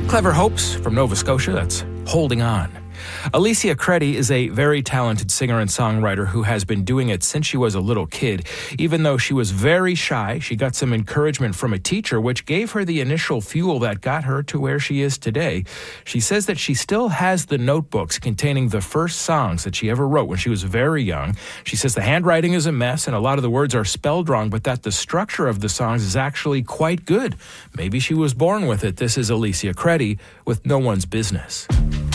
Clever Hopes from Nova Scotia, that's Holding On. Alicia Credi is a very talented singer and songwriter who has been doing it since she was a little kid. Even though she was very shy, she got some encouragement from a teacher, which gave her the initial fuel that got her to where she is today. She says that she still has the notebooks containing the first songs that she ever wrote when she was very young. She says the handwriting is a mess and a lot of the words are spelled wrong, but that the structure of the songs is actually quite good. Maybe she was born with it. This is Alicia Credi with No One's Business.